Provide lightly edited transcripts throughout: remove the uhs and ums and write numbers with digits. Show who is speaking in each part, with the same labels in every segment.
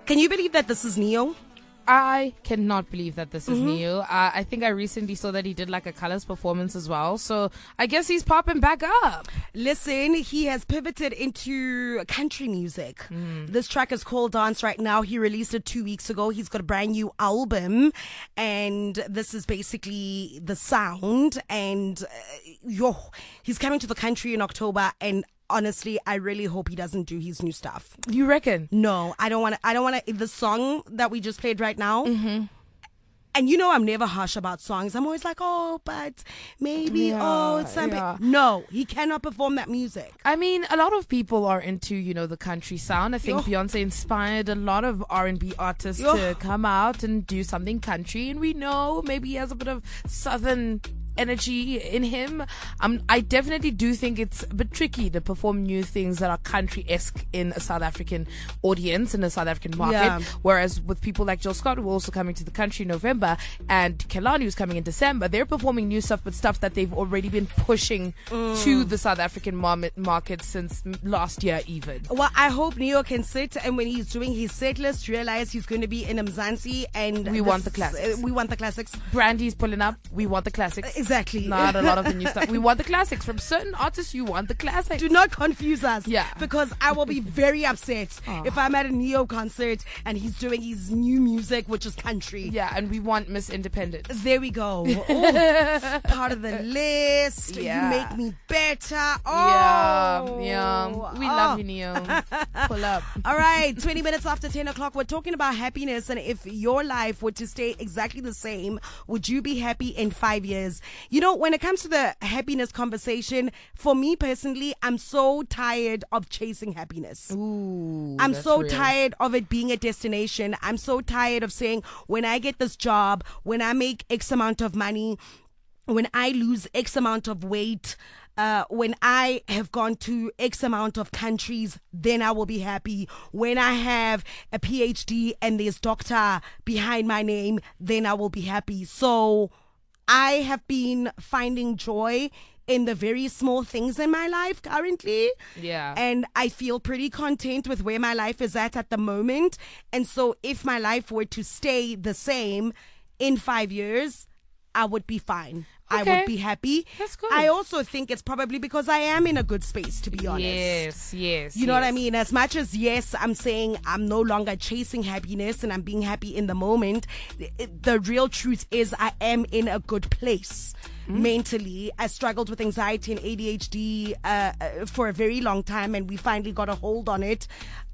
Speaker 1: Can you believe that this is Neo?
Speaker 2: I cannot believe that this is Neo. I think I recently saw that he did like a Colors performance as well. So I guess he's popping back up.
Speaker 1: Listen, he has pivoted into country music. This track is called Dance right now. He released it 2 weeks ago. He's got a brand new album. And this is basically the sound. And he's coming to the country in October. And honestly, I really hope he doesn't do his new stuff.
Speaker 2: You reckon?
Speaker 1: No, I don't want to. The song that we just played right now, and you know I'm never harsh about songs. I'm always like, oh, but maybe, it's something.
Speaker 2: Yeah.
Speaker 1: No, he cannot perform that music.
Speaker 2: I mean, a lot of people are into, the country sound. I think Beyonce inspired a lot of R&B artists to come out and do something country. And we know maybe he has a bit of southern energy in him. I definitely do think it's a bit tricky to perform new things that are country-esque in a South African audience, in a South African market.
Speaker 1: Yeah.
Speaker 2: Whereas with people like Jill Scott, who are also coming to the country in November, and Kelani, who's coming in December, they're performing new stuff, but stuff that they've already been pushing to the South African market since last year even.
Speaker 1: Well, I hope Neo can sit, and when he's doing his set list, realize he's going to be in Mzansi, and
Speaker 2: we want the classics.
Speaker 1: We want the classics.
Speaker 2: Brandy's pulling up. We want the classics.
Speaker 1: Exactly.
Speaker 2: Not a lot of the new stuff. We want the classics. From certain artists, you want the classics.
Speaker 1: Do not confuse us.
Speaker 2: Yeah.
Speaker 1: Because I will be very upset if I'm at a Neo concert and he's doing his new music, which is country.
Speaker 2: Yeah, and we want Miss Independent.
Speaker 1: There we go. Oh, part of the list.
Speaker 2: Yeah.
Speaker 1: You make me better. Oh.
Speaker 2: Yeah. We love you, Neo. Pull up.
Speaker 1: All right. 20 minutes after 10 o'clock, we're talking about happiness. And if your life were to stay exactly the same, would you be happy in 5 years? When it comes to the happiness conversation, for me personally, I'm so tired of chasing happiness.
Speaker 2: Ooh,
Speaker 1: I'm so
Speaker 2: real.
Speaker 1: tired of it being a destination. I'm so tired of saying, when I get this job, when I make X amount of money, when I lose X amount of weight, when I have gone to X amount of countries, then I will be happy. When I have a PhD and there's doctor behind my name, then I will be happy. So I have been finding joy in the very small things in my life currently.
Speaker 2: Yeah.
Speaker 1: And I feel pretty content with where my life is at the moment. And so if my life were to stay the same in 5 years, I would be fine. I would be happy.
Speaker 2: That's good.
Speaker 1: I also think it's probably because I am in a good space, to be honest.
Speaker 2: Yes.
Speaker 1: You know what I mean? As much as, yes, I'm saying I'm no longer chasing happiness and I'm being happy in the moment, the real truth is I am in a good place. Mentally. I struggled with anxiety and ADHD for a very long time, and we finally got a hold on it.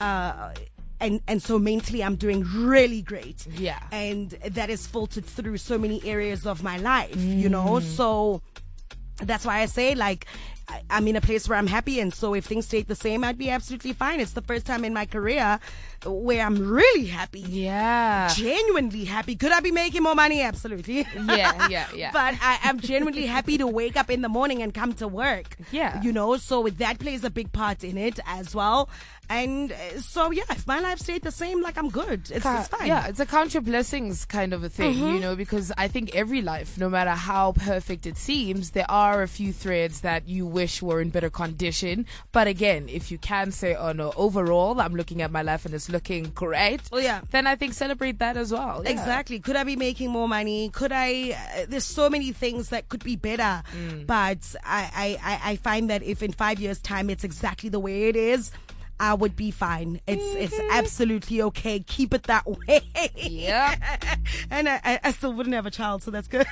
Speaker 1: And so mentally I'm doing really great.
Speaker 2: Yeah.
Speaker 1: And that is filtered through so many areas of my life, So that's why I say, I'm in a place where I'm happy, and so if things stayed the same, I'd be absolutely fine. It's the first time in my career where I'm really happy.
Speaker 2: Yeah.
Speaker 1: Genuinely happy. Could I be making more money? Absolutely.
Speaker 2: Yeah.
Speaker 1: But I am genuinely happy to wake up in the morning and come to work.
Speaker 2: Yeah.
Speaker 1: So that plays a big part in it as well. And so, if my life stayed the same, I'm good. It's fine.
Speaker 2: Yeah, it's a count your blessings kind of a thing, because I think every life, no matter how perfect it seems, there are a few threads that you wish were in better condition. But again, if you can say, oh no, overall, I'm looking at my life and it's looking great, then I think celebrate that as well. Yeah.
Speaker 1: Exactly. Could I be making more money? Could I? There's so many things that could be better. But I find that if in 5 years' time it's exactly the way it is, I would be fine. It's absolutely okay. Keep it that way.
Speaker 2: Yeah.
Speaker 1: And I still wouldn't have a child, so that's good.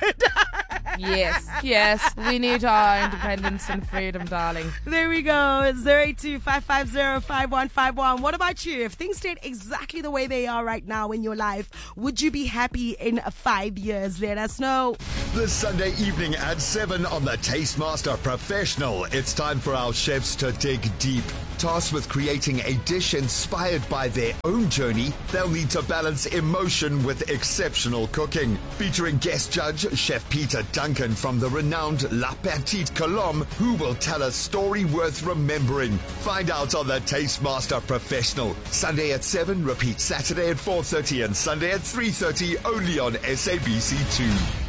Speaker 2: Yes. We need our independence and freedom, darling.
Speaker 1: There we go. 082-550-5151. What about you? If things stayed exactly the way they are right now in your life, would you be happy in 5 years? Let us know.
Speaker 3: This Sunday evening at 7 on the Tastemaster Professional, it's time for our chefs to dig deep. Tasked with creating a dish inspired by their own journey, they'll need to balance emotion with exceptional cooking. Featuring guest judge Chef Peter Duncan from the renowned La Petite Colombe, who will tell a story worth remembering. Find out on the Tastemaster Professional. Sunday at 7, repeat Saturday at 4:30 and Sunday at 3:30, only on SABC2.